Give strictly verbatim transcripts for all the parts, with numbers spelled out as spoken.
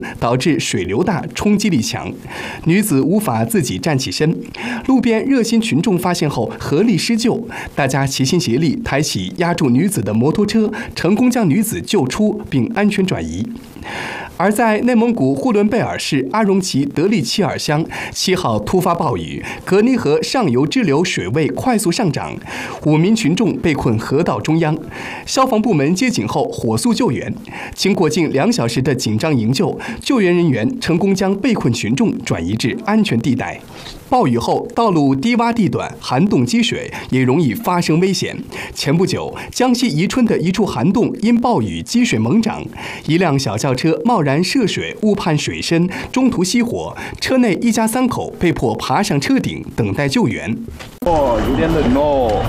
导致水流大、冲击力强，女子无法自己站起身。路边热心群众发现后合力施救，大家齐心协力抬起压住女子的摩托车，成功将女子救出并安全转移。而在内蒙古呼伦贝尔市阿容旗德力齐尔乡，七号突发暴雨，格尼河上游支流水位快速上涨，五名群众被困河道中央。消防部门接警后火速救援，经过近两小时的紧张营救，救援人员成功将被困群众转移至安全地带。暴雨后，道路低洼地段涵洞积水，也容易发生危险。前不久，江西宜春的一处涵洞因暴雨积水猛涨，一辆小轿车贸然涉水，误判水深，中途熄火，车内一家三口被迫爬上车顶等待救援。 哦，有点冷哦，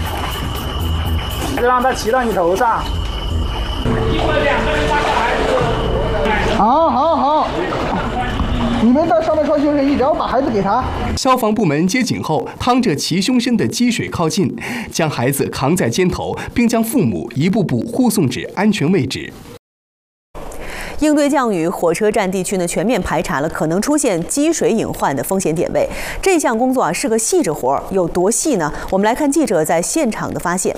就让他骑到你头上。 一会儿两个人把小孩子。 好，好，好。你们到上面穿救生衣，然后把孩子给他。 消防部门接警后，趟着齐胸深的积水靠近，将孩子扛在肩头，并将父母一步步护送至安全位置。 应对降雨，火车站地区呢全面排查了可能出现积水隐患的风险点位。这项工作啊是个细致活儿，有多细呢？我们来看记者在现场的发现。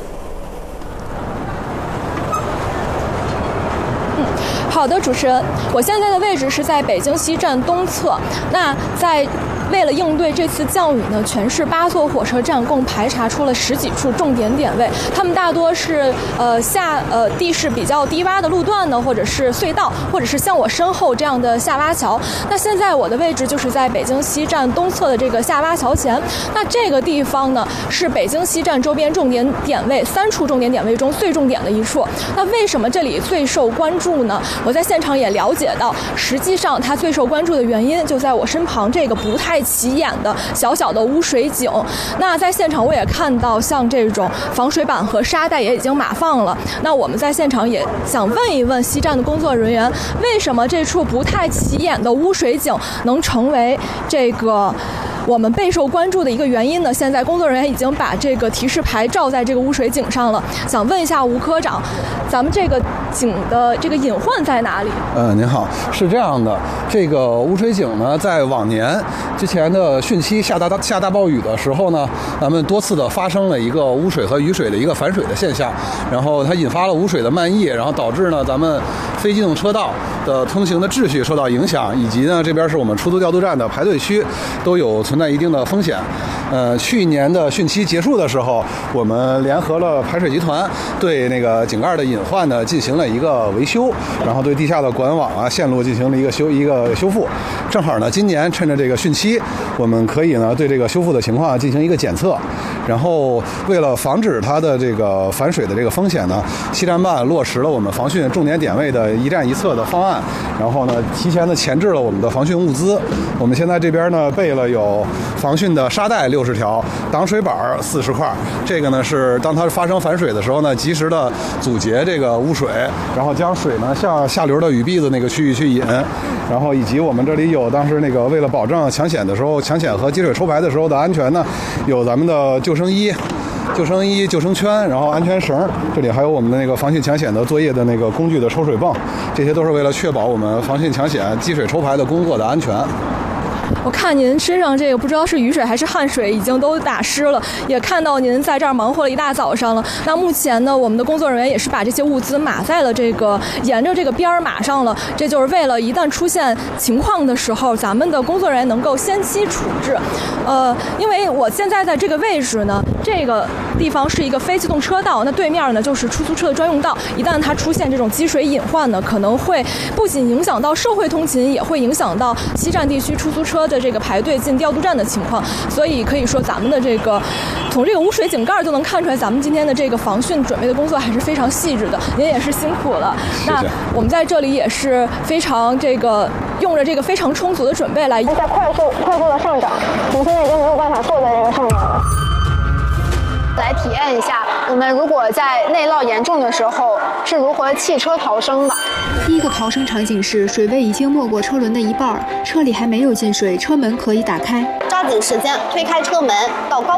好的，主持人，我现在的位置是在北京西站东侧。那在为了应对这次降雨呢，全市八座火车站共排查出了十几处重点点位，它们大多是呃下呃地势比较低洼的路段呢，或者是隧道，或者是像我身后这样的下洼桥。那现在我的位置就是在北京西站东侧的这个下洼桥前。那这个地方呢，是北京西站周边重点点位三处重点点位中最重点的一处。那为什么这里最受关注呢？我在现场也了解到，实际上它最受关注的原因就在我身旁这个不太起眼的小小的污水井。那在现场我也看到，像这种防水板和沙袋也已经码放了。那我们在现场也想问一问西站的工作人员，为什么这处不太起眼的污水井能成为这个我们备受关注的一个原因呢？现在工作人员已经把这个提示牌罩在这个污水井上了。想问一下吴科长，咱们这个井的这个隐患在哪里？ 呃，您好，是这样的，这个污水井呢，在往年之前的汛期下大下大暴雨的时候呢，咱们多次的发生了一个污水和雨水的一个反水的现象，然后它引发了污水的漫溢，然后导致呢咱们非机动车道的通行的秩序受到影响，以及呢这边是我们出租调度站的排队区，都有存在一定的风险。呃，去年的汛期结束的时候，我们联合了排水集团，对那个井盖的隐患呢进行了一个维修，然后对地下的管网啊、线路进行了一个修一个修复。正好呢，今年趁着这个汛期，我们可以呢对这个修复的情况进行一个检测。然后为了防止它的这个反水的这个风险呢，西站办落实了我们防汛重点点位的一站一测的方案，然后呢提前的前置了我们的防汛物资。我们现在这边呢备了有防汛的沙袋六十条，挡水板四十块，这个呢是当它发生反水的时候呢，及时的阻截这个污水，然后将水呢向下流的雨篦子那个区域去引，然后以及我们这里有当时那个为了保证抢险的时候，抢险和积水抽排的时候的安全呢，有咱们的救生衣。救生衣、救生圈，然后安全绳，这里还有我们的那个防汛抢险的作业的那个工具的抽水泵，这些都是为了确保我们防汛抢险、积水抽排的工作的安全。 我看您身上这个不知道是雨水还是汗水已经都打湿了，也看到您在这儿忙活了一大早上了。那目前呢，我们的工作人员也是把这些物资码在了这个沿着这个边儿码上了，这就是为了一旦出现情况的时候，咱们的工作人员能够先期处置。呃，因为我现在在这个位置呢，这个地方是一个非机动车道，那对面呢就是出租车的专用道。一旦它出现这种积水隐患呢，可能会不仅影响到社会通勤，也会影响到西站地区出租车的这个排队进调度站的情况。所以可以说咱们的这个从这个污水井盖就能看出来，咱们今天的这个防汛准备的工作还是非常细致的，您也是辛苦了。 谢谢。 那我们在这里也是非常这个用着这个非常充足的准备来在快速快速的上涨，我们现在已经没有办法坐在这个上面了。来体验一下，我们如果在内涝严重的时候是如何汽车逃生的。 第一个逃生场景是水位已经没过车轮的一半，车里还没有进水，车门可以打开。 抓紧时间推开车门，到高